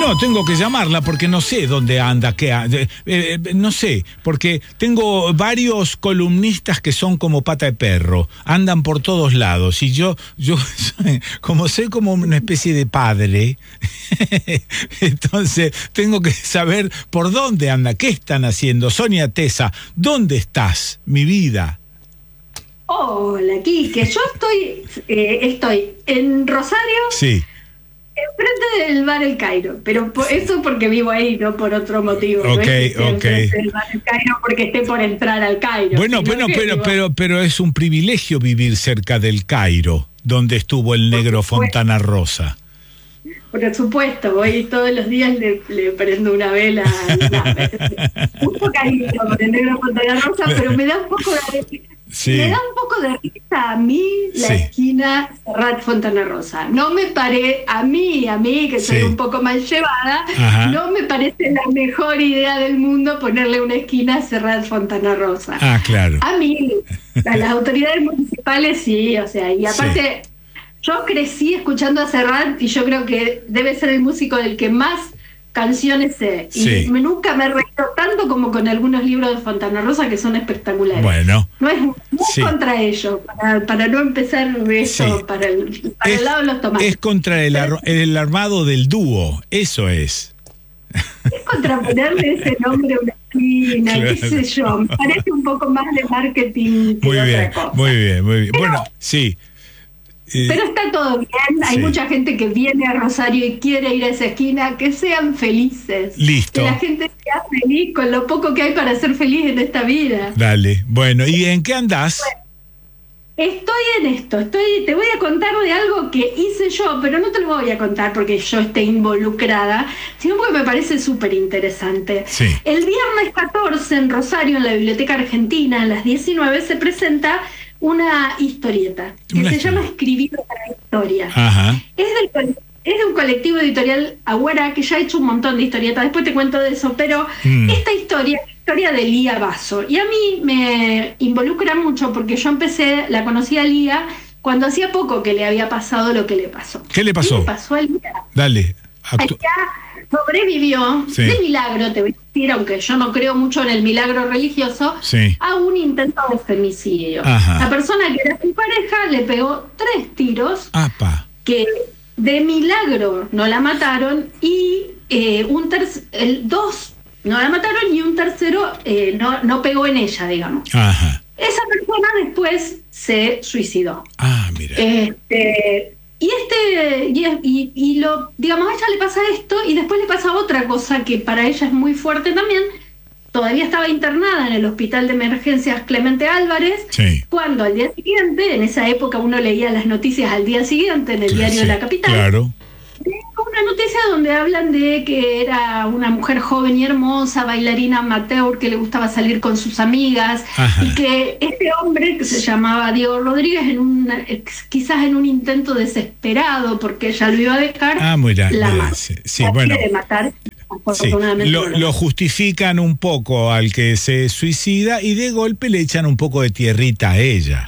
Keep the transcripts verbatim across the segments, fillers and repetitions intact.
No, tengo que llamarla porque no sé dónde anda, qué anda, eh, eh, no sé, porque tengo varios columnistas que son como pata de perro, andan por todos lados y yo, yo como soy como una especie de padre, entonces tengo que saber por dónde anda, qué están haciendo. Sonia Tesa, ¿dónde estás, mi vida? Hola, Quique, yo estoy, eh, estoy en Rosario. Sí. Enfrente del bar El Cairo, pero por, eso porque vivo ahí, no por otro motivo. Ok, no es que ok. del bar El Cairo porque esté por entrar al Cairo. Bueno, bueno, pero, vivo... pero, pero es un privilegio vivir cerca del Cairo, donde estuvo el negro Fontana Rosa. Por supuesto, voy todos los días, le, le prendo una vela. Mucho cariño por el negro Fontana Rosa, pero me da un poco de... Sí. Me da un poco de risa a mí la sí. esquina Serrat Fontana Rosa. No me parece, a mí, a mí que soy sí. un poco mal llevada, Ajá. no me parece la mejor idea del mundo ponerle una esquina Serrat Fontana Rosa. Ah, claro. A mí, a las autoridades municipales sí, o sea, y aparte, sí. yo crecí escuchando a Serrat y yo creo que debe ser el músico del que más canciones sé. Sí. Y me, nunca me he reído tanto como con algunos libros de Fontana Rosa que son espectaculares. Bueno. No es, no es sí. contra ellos, para, para no empezar eso, sí. para, el, para es, el lado de los tomates. Es contra el, ar, el armado del dúo, eso es. Es contra ponerle ese nombre a una esquina, claro. qué sé yo. Me parece un poco más de marketing que muy de bien, otra cosa. Muy bien, muy bien. Pero, bueno, sí. Pero está todo bien, hay sí. mucha gente que viene a Rosario y quiere ir a esa esquina, que sean felices. Listo. Que la gente sea feliz con lo poco que hay para ser feliz en esta vida. Dale, bueno, ¿y en qué andás? Bueno, estoy en esto, estoy, te voy a contar de algo que hice yo, pero no te lo voy a contar porque yo esté involucrada, sino porque me parece súper interesante. Sí. El viernes catorce en Rosario, en la Biblioteca Argentina, a las diecinueve, se presenta una historieta que una se historia. llama Escribir para Historia. Ajá. Es, del, es de un colectivo editorial Agüera que ya ha hecho un montón de historietas, después te cuento de eso, pero mm. esta historia es la historia de Lía Basso y a mí me involucra mucho porque yo empecé, la conocí a Lía cuando hacía poco que le había pasado lo que le pasó. ¿Qué le pasó? ¿Qué le pasó a Lía? Dale. Actu- sobrevivió, sí. de milagro, te voy a decir, aunque yo no creo mucho en el milagro religioso, sí. a un intento de femicidio. Ajá. La persona que era su pareja le pegó tres tiros, Apa. que de milagro no la mataron, y eh, un ter- el, dos no la mataron y un tercero eh, no, no pegó en ella, digamos. Ajá. Esa persona después se suicidó. Ah, mira. Este... Y este y, y, y lo digamos, a ella le pasa esto y después le pasa otra cosa que para ella es muy fuerte también. Todavía estaba internada en el hospital de emergencias Clemente Álvarez, sí. cuando al día siguiente, en esa época uno leía las noticias al día siguiente en el sí, diario sí, de la capital. Claro. Una noticia donde hablan de que era una mujer joven y hermosa, bailarina amateur, que le gustaba salir con sus amigas. Ajá. Y que este hombre, que se llamaba Diego Rodríguez, en un, quizás en un intento desesperado porque ella lo iba a dejar, ah, mira, la mira, mató. Sí, sí, la bueno, quiere matar. Sí, lo, lo justifican un poco al que se suicida y de golpe le echan un poco de tierrita a ella.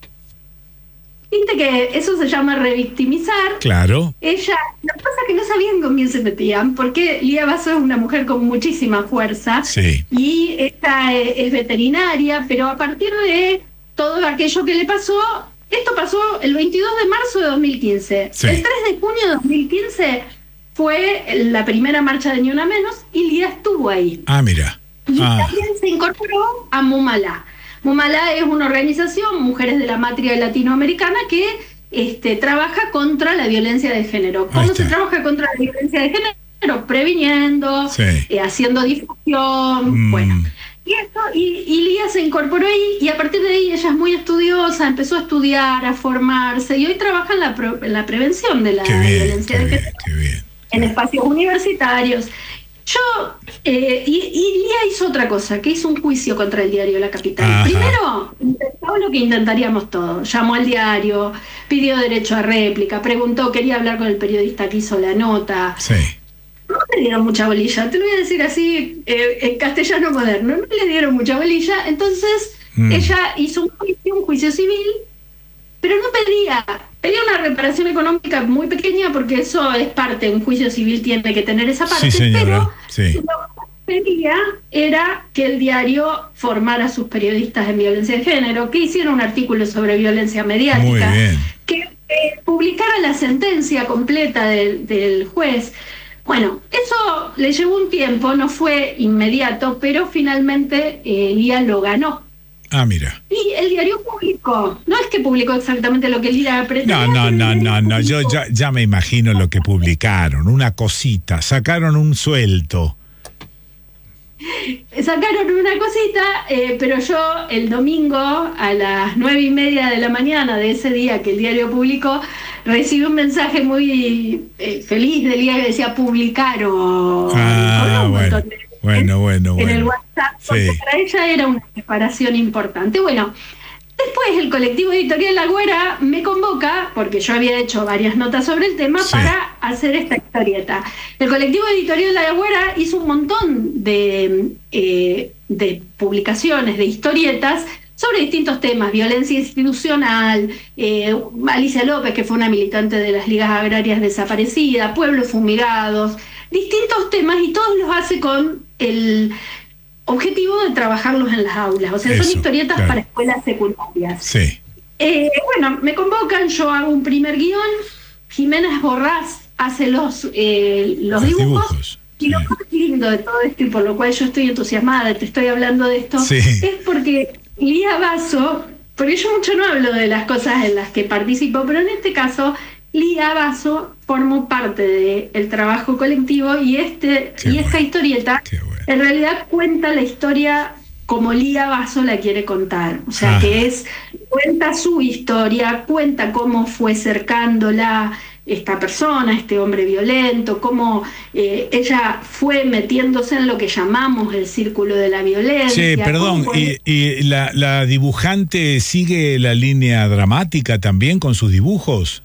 Viste que eso se llama revictimizar. Claro. Ella, lo que pasa es que no sabían con quién se metían, porque Lía Basso es una mujer con muchísima fuerza. Sí. Y esta es veterinaria, pero a partir de todo aquello que le pasó, esto pasó el veintidós de marzo de dos mil quince. Sí. El tres de junio de dos mil quince fue la primera marcha de Ni Una Menos y Lía estuvo ahí. Ah, mira. Y ah. también se incorporó a Mumalá. Mumalá es una organización, Mujeres de la Matria Latinoamericana, que este, trabaja contra la violencia de género. ¿Cómo se trabaja contra la violencia de género? Previniendo, sí. eh, haciendo difusión, mm. bueno. Y, esto, y, y Lía se incorporó ahí y a partir de ahí ella es muy estudiosa, empezó a estudiar, a formarse y hoy trabaja en la, pro, en la prevención de la qué bien, violencia qué de bien, género qué bien. en espacios universitarios. Yo, eh, y, y Lía hizo otra cosa, que hizo un juicio contra el diario La Capital. Ajá. Primero, intentó lo que intentaríamos todos. Llamó al diario, pidió derecho a réplica, preguntó, quería hablar con el periodista que hizo la nota. Sí. No le dieron mucha bolilla, te lo voy a decir así, eh, en castellano moderno, no le dieron mucha bolilla. Entonces, mm. ella hizo un juicio, un juicio civil, pero no pedía pedía una reparación económica muy pequeña porque eso es parte, un juicio civil tiene que tener esa parte, sí, señora, pero sí. lo que pedía era que el diario formara a sus periodistas en violencia de género, que hiciera un artículo sobre violencia mediática, Muy bien. que eh, publicara la sentencia completa del, del juez. Bueno, eso le llevó un tiempo, no fue inmediato, pero finalmente eh, Lía lo ganó. Ah, mira. Y el diario publicó, no es que publicó exactamente lo que Lía pretendía. No, no, no, no, no, yo publicó. ya, ya me imagino lo que publicaron, una cosita, sacaron un suelto. Sacaron una cosita, eh, pero yo el domingo a las nueve y media de la mañana de ese día que el diario publicó, recibí un mensaje muy eh, feliz de Lía que decía publicaron. Ah, un bueno, montón de- bueno, bueno, en bueno. el WhatsApp, porque Sí. para ella era una separación importante. Bueno, después el colectivo editorial La Güera me convoca, porque yo había hecho varias notas sobre el tema, Sí. para hacer esta historieta. El colectivo editorial La Güera hizo un montón de, eh, de publicaciones, de historietas, sobre distintos temas, violencia institucional, eh, Alicia López, que fue una militante de las ligas agrarias desaparecidas, pueblos fumigados, distintos temas, y todos los hace con el objetivo de trabajarlos en las aulas. O sea, Eso, son historietas claro. para escuelas secundarias. Sí. Eh, bueno, me convocan, yo hago un primer guión, Jimena Borrás hace los, eh, los, Los dibujos, dibujos, y sí. lo más lindo de todo esto, y por lo cual yo estoy entusiasmada, te estoy hablando de esto, Sí. es porque Lía Basso, porque yo mucho no hablo de las cosas en las que participo, pero en este caso Lía Basso formó parte del trabajo colectivo, y este Qué y esta bueno, historieta qué bueno. en realidad cuenta la historia como Lía Basso la quiere contar, o sea, Ah. que es, cuenta su historia, cuenta cómo fue cercándola esta persona, este hombre violento, cómo eh, ella fue metiéndose en lo que llamamos el círculo de la violencia. Sí, perdón, cómo ¿y, fue- y la, la dibujante sigue la línea dramática también con sus dibujos?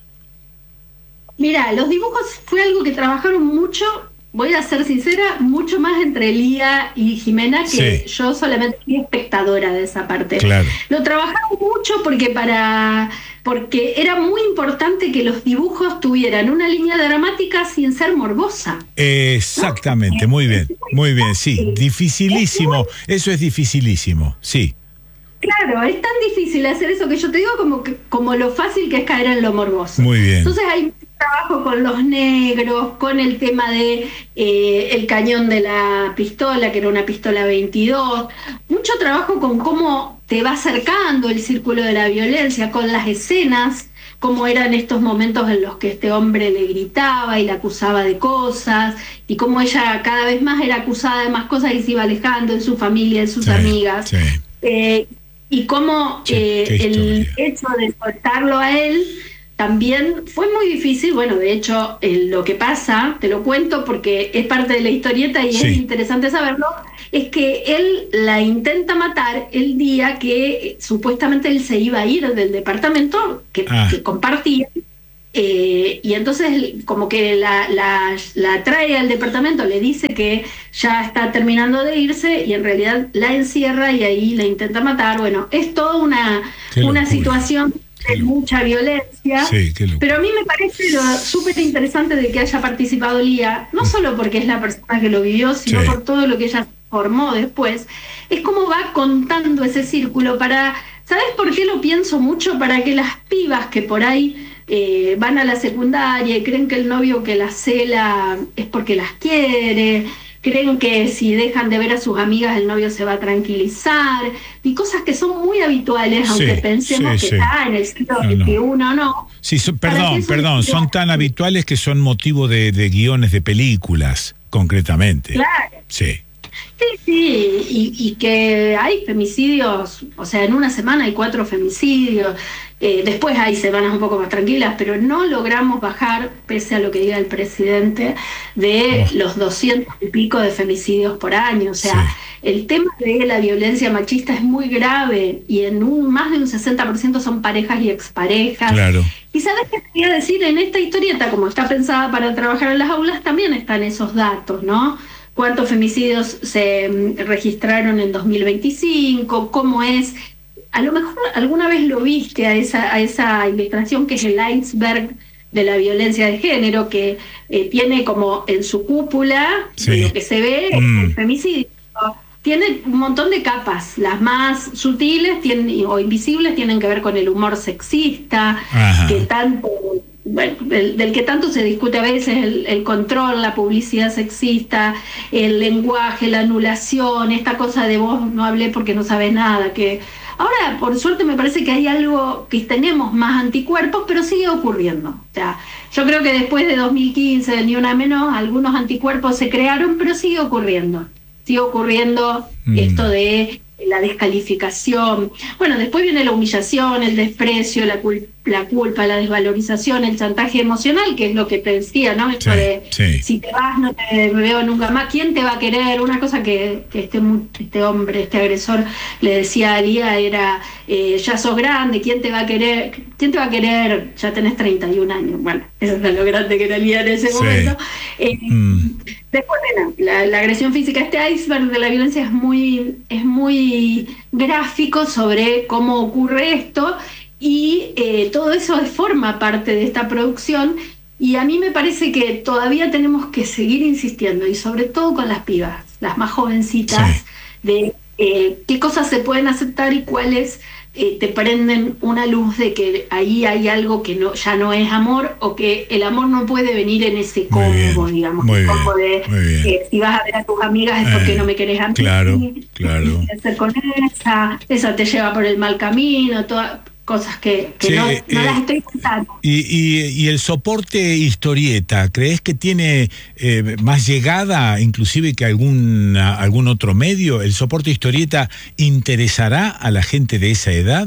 Mira, los dibujos fue algo que trabajaron mucho, voy a ser sincera, mucho más entre Lía y Jimena, que Sí. yo solamente fui espectadora de esa parte. Claro. Lo trabajaron mucho porque para porque era muy importante que los dibujos tuvieran una línea dramática sin ser morbosa. Exactamente, muy bien, muy bien, sí, dificilísimo, eso es dificilísimo, sí. Claro, es tan difícil hacer eso que yo te digo como que, como lo fácil que es caer en lo morboso. Muy bien. Entonces hay mucho trabajo con los negros, con el tema de eh, el cañón de la pistola, que era una pistola veintidós, mucho trabajo con cómo te va acercando el círculo de la violencia, con las escenas, cómo eran estos momentos en los que este hombre le gritaba y la acusaba de cosas, y cómo ella cada vez más era acusada de más cosas y se iba alejando en su familia, en sus Sí, amigas. sí. Eh, y cómo Sí, eh, qué el historia. hecho de soltarlo a él también fue muy difícil. Bueno, de hecho, eh, lo que pasa, te lo cuento porque es parte de la historieta y Sí. es interesante saberlo, es que él la intenta matar el día que eh, supuestamente él se iba a ir del departamento que, Ah. que compartía. Eh, y entonces como que la, la, la trae al departamento, le dice que ya está terminando de irse y en realidad la encierra y ahí la intenta matar. Bueno, es toda una, Qué una locura. situación Qué de locura. mucha violencia. Sí, qué locura. Pero a mí me parece lo súper interesante de que haya participado Lía, no solo porque es la persona que lo vivió, sino Sí. por todo lo que ella formó después. Es como va contando ese círculo para... ¿Sabes por qué lo pienso mucho? Para que las pibas que por ahí eh, van a la secundaria y creen que el novio que las cela es porque las quiere, creen que si dejan de ver a sus amigas el novio se va a tranquilizar, y cosas que son muy habituales, Sí, aunque pensemos sí, que sí. está en el siglo No, no. veintiuno, no. Sí, son- Para que perdón, eso perdón, sea- son tan habituales que son motivo de, de guiones de películas, concretamente. Claro. Sí. Sí, sí, y, y que hay femicidios, o sea, en una semana hay cuatro femicidios, eh, después hay semanas un poco más tranquilas, pero no logramos bajar, pese a lo que diga el presidente, de Oh. los doscientos y pico de femicidios por año. O sea, Sí. el tema de la violencia machista es muy grave y en un más de un sesenta por ciento son parejas y exparejas. Claro. Y sabes qué quería decir, en esta historieta, como está pensada para trabajar en las aulas, también están esos datos, ¿no? Cuántos femicidios se mm, registraron en dos mil veinticinco, cómo es. a lo mejor alguna vez lo viste a esa, a esa ilustración que es el iceberg de la violencia de género, que eh, tiene como en su cúpula, sí, de lo que se ve, mm. el femicidio. Tiene un montón de capas, las más sutiles tienen, o invisibles tienen que ver con el humor sexista, ajá, que tanto, bueno, del, del que tanto se discute a veces, el, el control, la publicidad sexista, el lenguaje, la anulación, esta cosa de vos no hablé porque no sabes nada, que ahora por suerte me parece que hay algo que tenemos más anticuerpos, pero sigue ocurriendo. O sea, yo creo que después de dos mil quince, de Ni Una Menos, algunos anticuerpos se crearon, pero sigue ocurriendo. Sigue ocurriendo mm. esto de la descalificación. Bueno, después viene la humillación, el desprecio, la, cul la culpa, la desvalorización, el chantaje emocional, que es lo que te decía, ¿no? Esto sí, de sí. si te vas no te veo nunca más, ¿quién te va a querer? Una cosa que, que este, este hombre, este agresor le decía a Lía era, eh, ya sos grande, ¿quién te va a querer? ¿Quién te va a querer? Ya tenés treinta y un años. Bueno, eso es lo grande que era Lía en ese sí. momento. Eh, mm. Después, bueno, la, la agresión física, este iceberg de la violencia es muy, es muy gráfico sobre cómo ocurre esto, y eh, todo eso forma parte de esta producción, y a mí me parece que todavía tenemos que seguir insistiendo, y sobre todo con las pibas, las más jovencitas, sí. de eh, qué cosas se pueden aceptar y cuáles eh, te prenden una luz de que ahí hay algo que no ya no es amor, o que el amor no puede venir en ese combo, digamos, el combo de eh, si vas a ver a tus amigas es porque eh, no me querés a mí, claro, claro. hacer con esa, esa te lleva por el mal camino, todas cosas que, que sí, no, no eh, las estoy contando. Y, y, y el soporte historieta, ¿crees que tiene eh, más llegada inclusive que algún, algún otro medio? ¿El soporte historieta interesará a la gente de esa edad?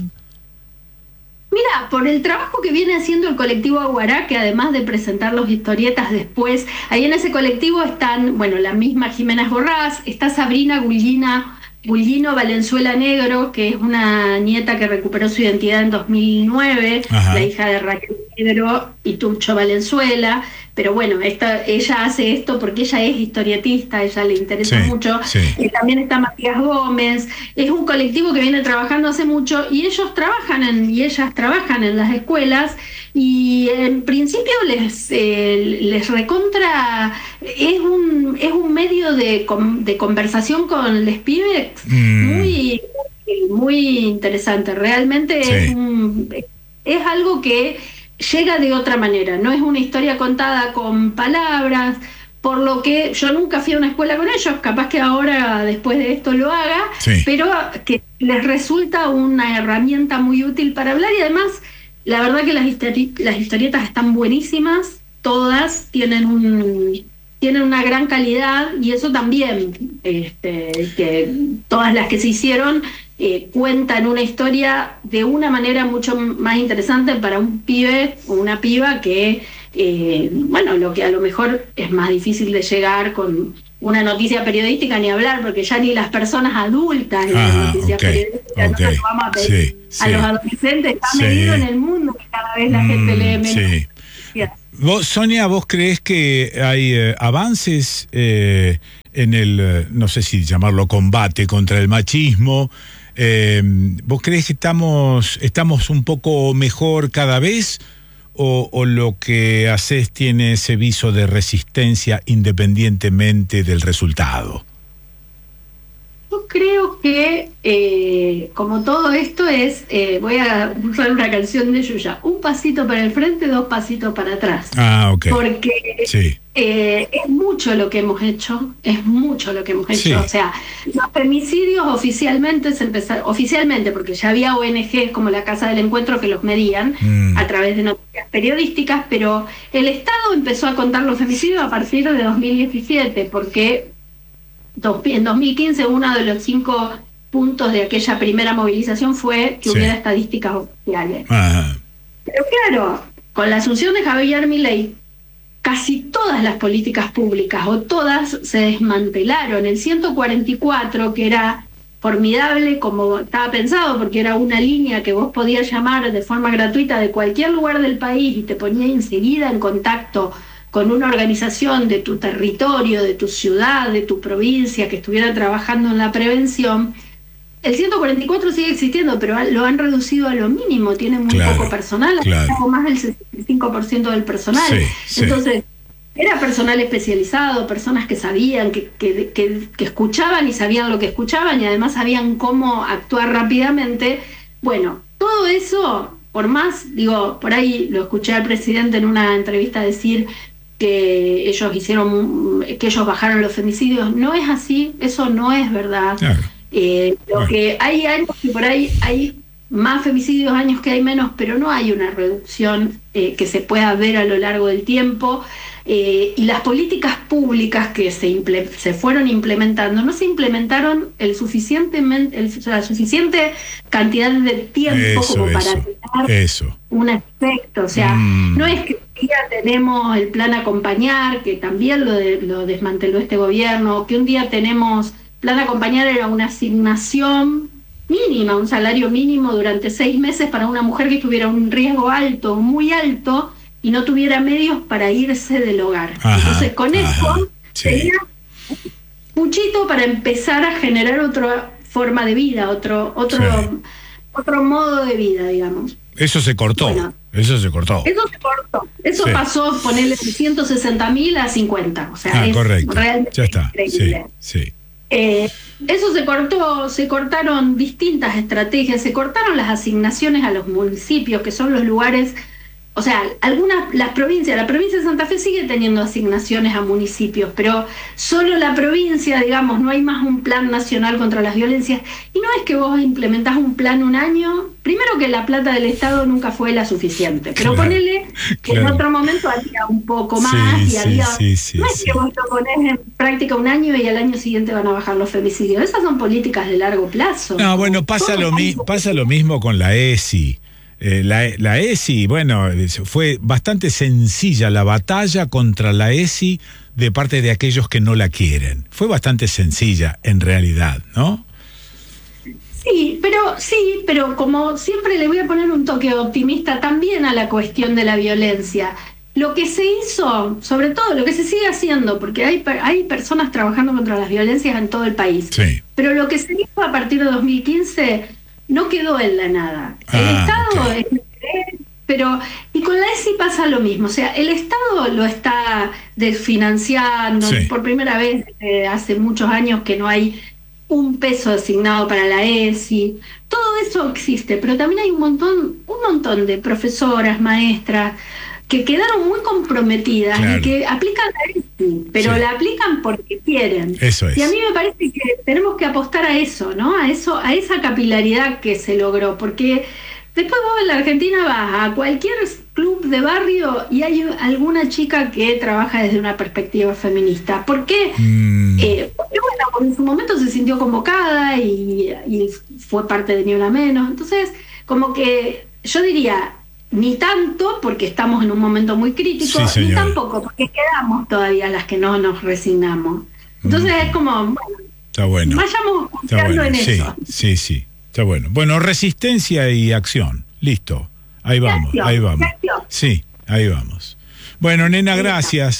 Mira, por el trabajo que viene haciendo el colectivo Aguará, que además de presentar los historietas después, ahí en ese colectivo están, bueno, la misma Jimena Borrás, está Sabrina Gullina Gullino Valenzuela Negro, que es una nieta que recuperó su identidad en dos mil nueve, ajá, la hija de Raquel Negro y Tucho Valenzuela, pero bueno, esta, ella hace esto porque ella es historietista, a ella le interesa sí, mucho, sí. Y también está Matías Gómez, es un colectivo que viene trabajando hace mucho, y ellos trabajan en, y ellas trabajan en las escuelas, y en principio les eh, les recontra es un es un medio de, de conversación con les pibes mm. muy muy interesante, realmente sí. es un, es algo que llega de otra manera, no es una historia contada con palabras, por lo que yo nunca fui a una escuela con ellos, capaz que ahora después de esto lo haga, sí. pero que les resulta una herramienta muy útil para hablar, y además la verdad que las, histori las historietas están buenísimas, todas tienen un tienen una gran calidad, y eso también, este, que todas las que se hicieron eh, cuentan una historia de una manera mucho más interesante para un pibe o una piba que, eh, bueno, lo que a lo mejor es más difícil de llegar con una noticia periodística, ni hablar, porque ya ni las personas adultas en las noticias okay, periodísticas, okay, no nos vamos a pedir sí, a sí, los adolescentes, está sí. medido en el mundo que cada vez la mm, gente lee menos. Sí. Vos, Sonia, ¿vos creés que hay eh, avances eh, en el, eh, no sé si llamarlo combate contra el machismo? Eh, ¿Vos creés que estamos, estamos un poco mejor cada vez? O, ¿O lo que haces tiene ese viso de resistencia independientemente del resultado? Yo creo que, eh, como todo esto es, eh, voy a usar una canción de Yuya, un pasito para el frente, dos pasitos para atrás. Ah, ok. Porque sí. eh, es mucho lo que hemos hecho, es mucho lo que hemos hecho. Sí. O sea, los femicidios oficialmente se empezaron, oficialmente, porque ya había O N Ges como la Casa del Encuentro que los medían mm. a través de noticias periodísticas, pero el Estado empezó a contar los femicidios a partir de dos mil diecisiete, porque en dos mil quince uno de los cinco puntos de aquella primera movilización fue que sí. hubiera estadísticas oficiales. Ajá. Pero claro, con la asunción de Javier Milei, casi todas las políticas públicas, o todas, se desmantelaron. El ciento cuarenta y cuatro, que era formidable como estaba pensado, porque era una línea que vos podías llamar de forma gratuita de cualquier lugar del país y te ponía enseguida en contacto con una organización de tu territorio, de tu ciudad, de tu provincia, que estuviera trabajando en la prevención, el ciento cuarenta y cuatro sigue existiendo, pero lo han reducido a lo mínimo, tiene muy claro, poco personal, claro. algo más del sesenta y cinco por ciento del personal. Sí, sí. Entonces, era personal especializado, personas que sabían, que, que, que, que escuchaban y sabían lo que escuchaban y además sabían cómo actuar rápidamente. Bueno, todo eso, por más, digo, por ahí lo escuché al presidente en una entrevista decir que ellos hicieron, que ellos bajaron los femicidios. No es así, eso no es verdad. Claro. Eh, lo bueno. que hay años que por ahí hay más femicidios, años que hay menos, pero no hay una reducción eh, que se pueda ver a lo largo del tiempo. Eh, y las políticas públicas que se, imple- se fueron implementando no se implementaron el suficientemente el, la suficiente cantidad de tiempo eso, como eso, para tener eso. un efecto. O sea, mm. no es que un día tenemos el plan Acompañar, que también lo, de, lo desmanteló este gobierno, que un día tenemos plan Acompañar, era una asignación mínima, un salario mínimo durante seis meses para una mujer que tuviera un riesgo alto, muy alto, y no tuviera medios para irse del hogar. Ajá, entonces con ajá, eso sí. tenía muchito para empezar a generar otra forma de vida, otro otro sí. otro modo de vida, digamos. Eso se cortó, bueno, eso se cortó. Eso se cortó, eso sí. pasó, ponerle de ciento sesenta mil a cincuenta, o sea, ah, es correcto. realmente ya está. increíble. Sí, sí. Eh, eso se cortó, se cortaron distintas estrategias, se cortaron las asignaciones a los municipios, que son los lugares. O sea, algunas, las provincias, la provincia de Santa Fe sigue teniendo asignaciones a municipios, pero solo la provincia, digamos, no hay más un plan nacional contra las violencias. Y no es que vos implementás un plan un año, primero que la plata del Estado nunca fue la suficiente, pero claro, ponele que claro. en otro momento había un poco más, sí, y había, sí, sí, no es sí. que vos lo ponés en práctica un año y al año siguiente van a bajar los femicidios. Esas son políticas de largo plazo. No, bueno, pasa lo, mi- pasa lo mismo con la E S I. Eh, la, la E S I, bueno, fue bastante sencilla la batalla contra la E S I de parte de aquellos que no la quieren. Fue bastante sencilla, en realidad, ¿no? Sí, pero sí, pero como siempre le voy a poner un toque optimista también a la cuestión de la violencia. Lo que se hizo, sobre todo lo que se sigue haciendo, porque hay, hay personas trabajando contra las violencias en todo el país, sí. pero lo que se hizo a partir de dos mil quince no quedó en la nada. El ah, Estado okay. es, pero y con la E S I pasa lo mismo, o sea, el Estado lo está desfinanciando, sí. por primera vez eh, hace muchos años que no hay un peso asignado para la E S I, todo eso existe, pero también hay un montón, un montón de profesoras, maestras que quedaron muy comprometidas claro. y que aplican la E S I, pero sí. la aplican porque quieren. Eso es. Y a mí me parece que tenemos que apostar a eso, ¿no? A eso, a esa capilaridad que se logró, porque después vos en la Argentina vas a cualquier club de barrio y hay alguna chica que trabaja desde una perspectiva feminista. ¿Por qué? Mm. Eh, porque bueno, porque en su momento se sintió convocada y, y fue parte de Ni Una Menos. Entonces, como que yo diría, ni tanto porque estamos en un momento muy crítico, sí, ni tampoco porque quedamos todavía las que no nos resignamos. Entonces mm. es como, bueno, está bueno. vayamos confiando bueno. en sí, eso. Sí, sí, está bueno. Bueno, resistencia y acción, listo. Ahí vamos, acción, ahí vamos. acción. Sí, ahí vamos. Bueno, nena, gracias.